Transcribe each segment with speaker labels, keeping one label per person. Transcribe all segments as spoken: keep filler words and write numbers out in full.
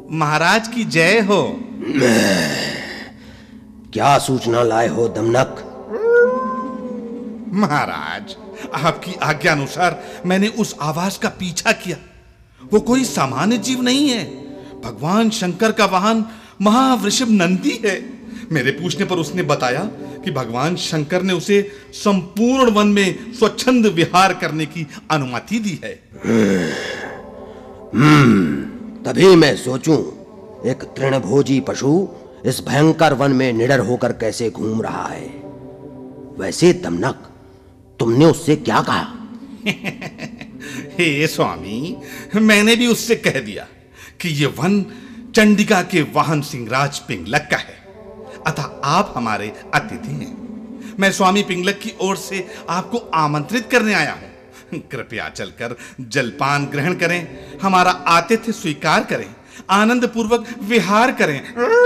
Speaker 1: महाराज की जय हो।
Speaker 2: क्या सूचना लाए हो दमनक?
Speaker 1: महाराज, आपकी आज्ञा अनुसार मैंने उस आवाज का पीछा किया। वो कोई सामान्य जीव नहीं है, भगवान शंकर का वाहन महावृषभ नंदी है। मेरे पूछने पर उसने बताया कि भगवान शंकर ने उसे संपूर्ण वन में स्वच्छंद विहार करने की अनुमति दी है।
Speaker 2: हम्म, तभी मैं सोचूं, एक तृणभोजी पशु इस भयंकर वन में निडर होकर कैसे घूम रहा है। वैसे दमनक, तुमने उससे क्या कहा?
Speaker 1: हे स्वामी, मैंने भी उससे कह दिया कि ये वन चंडिका के वाहन सिंहराज पिंगलक का है, अतः आप हमारे अतिथि हैं। मैं स्वामी पिंगलक की ओर से आपको आमंत्रित करने आया हूं। कृपया चलकर जलपान ग्रहण करें, हमारा आतिथ्य स्वीकार करें, आनंद पूर्वक विहार करें।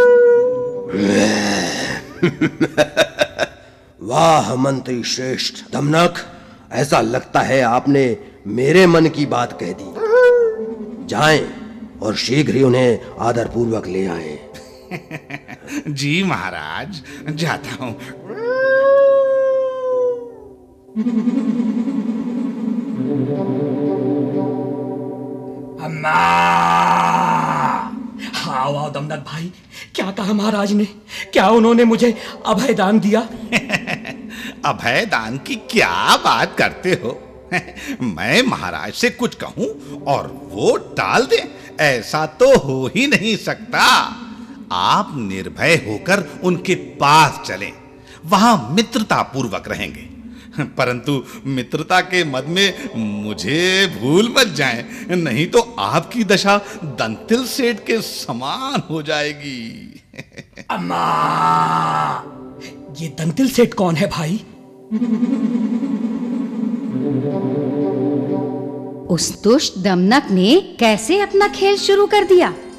Speaker 2: वाह मंत्री श्रेष्ठ दमनक, ऐसा लगता है आपने मेरे मन की बात कह दी। जाएं और शीघ्र ही उन्हें आदर पूर्वक ले आएं।
Speaker 1: जी महाराज, जाता हूं।
Speaker 3: अम्मा! आओ आओ दमनक भाई, क्या कहा महाराज ने? क्या उन्होंने मुझे अभय दान दिया?
Speaker 1: अभय दान की क्या बात करते हो? मैं महाराज से कुछ कहूं और वो टाल दे, ऐसा तो हो ही नहीं सकता। आप निर्भय होकर उनके पास चलें, वहां मित्रता पूर्वक रहेंगे, परंतु मित्रता के मद में मुझे भूल मत जाएं, नहीं तो आपकी दशा दंतिल सेठ के समान हो जाएगी।
Speaker 3: अम्मा! ये दंतिल सेठ कौन है भाई?
Speaker 4: उस दुष्ट दमनक ने कैसे अपना खेल शुरू कर दिया?